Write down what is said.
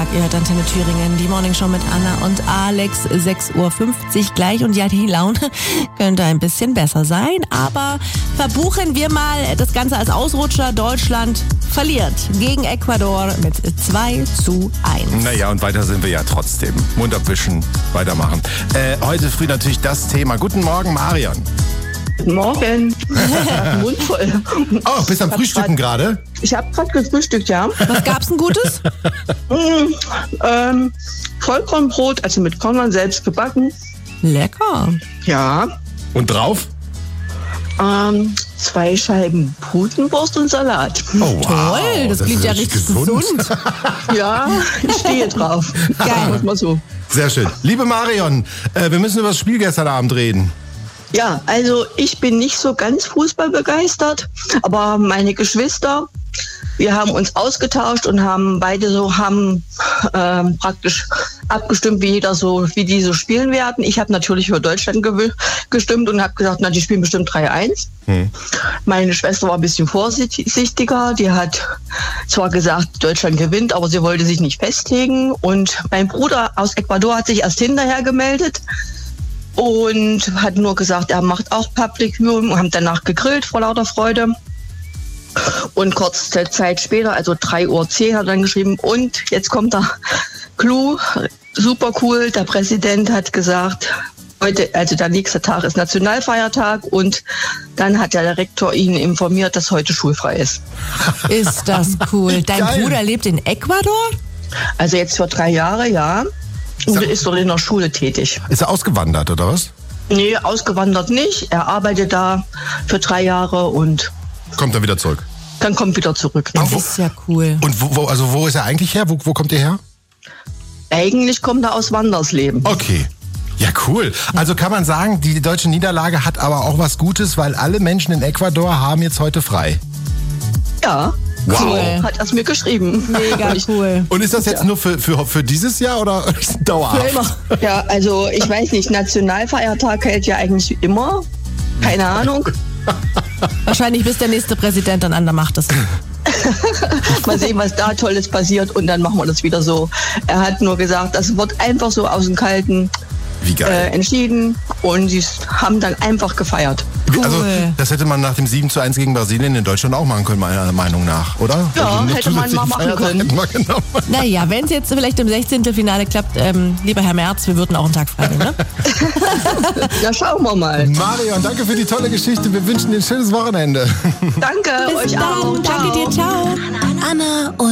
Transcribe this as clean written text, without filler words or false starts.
Ihr hört Antenne Thüringen, die Morning Show mit Anna und Alex, 6.50 Uhr gleich. Und ja, die Laune könnte ein bisschen besser sein, aber verbuchen wir mal das Ganze als Ausrutscher. Deutschland verliert gegen Ecuador mit 2:1. Naja, und weiter sind wir ja trotzdem. Mund abwischen, weitermachen. Heute früh natürlich das Thema. Guten Morgen, Marion. Guten Morgen. Mund voll. Oh, bist am Frühstücken gerade? Ich habe gerade gefrühstückt, ja. Was gab's denn Gutes? Vollkornbrot, also mit Kornern selbst gebacken. Lecker. Ja. Und drauf? 2 Scheiben Putenwurst und Salat. Oh, wow. Toll, das klingt ja richtig gesund. Ja, ich stehe drauf. Geil. Mach mal so. Sehr schön. Liebe Marion, wir müssen über das Spiel gestern Abend reden. Ja, also ich bin nicht so ganz Fußball begeistert, aber meine Geschwister, wir haben uns ausgetauscht und haben praktisch abgestimmt, wie die so spielen werden. Ich habe natürlich für Deutschland gestimmt und habe gesagt, na, die spielen bestimmt 3:1. Meine Schwester war ein bisschen vorsichtiger. Die hat zwar gesagt, Deutschland gewinnt, aber sie wollte sich nicht festlegen. Und mein Bruder aus Ecuador hat sich erst hinterher gemeldet und hat nur gesagt, er macht auch Public Viewing und haben danach gegrillt vor lauter Freude. Und kurze Zeit später, also 3:10 Uhr, hat er dann geschrieben, und jetzt kommt der Clou, super cool, der Präsident hat gesagt, heute, also der nächste Tag ist Nationalfeiertag, und dann hat der Rektor ihn informiert, dass heute schulfrei ist. Ist das cool. Dein Geil. Bruder lebt in Ecuador? Also jetzt für 3 Jahre, ja. Und ist dort in der Schule tätig. Ist er ausgewandert, oder was? Nee, ausgewandert nicht. Er arbeitet da für 3 Jahre und Kommt er wieder zurück. dann kommt wieder zurück. Das ist ja cool. Und wo ist er eigentlich her? Wo kommt er her? Eigentlich kommt er aus Wandersleben. Okay. Ja, cool. Also kann man sagen, die deutsche Niederlage hat aber auch was Gutes, weil alle Menschen in Ecuador haben jetzt heute frei. Ja, Wow. Cool. hat er es mir geschrieben. Mega cool. Und ist das jetzt nur für dieses Jahr oder dauerhaft? Ja, also ich weiß nicht, Nationalfeiertag hält ja eigentlich immer. Keine Ahnung. Wahrscheinlich bis der nächste Präsident dann an der Macht ist. Mal sehen, was da Tolles passiert, und dann machen wir das wieder so. Er hat nur gesagt, das wird einfach so aus dem Kalten Wie geil. entschieden, und sie haben dann einfach gefeiert. Also Cool. das hätte man nach dem 7:1 gegen Brasilien in Deutschland auch machen können, meiner Meinung nach, oder? Ja, einen hätte man mal zusätzlichen machen Feiertag können. hätten wir genommen. Naja, wenn es jetzt vielleicht im 16. Finale klappt, lieber Herr Merz, wir würden auch einen Tag frei nehmen, ne? Ja, schauen wir mal. Marion, danke für die tolle Geschichte. Wir wünschen dir ein schönes Wochenende. Danke, Bis euch dann. auch. Danke dir, ciao. Anna und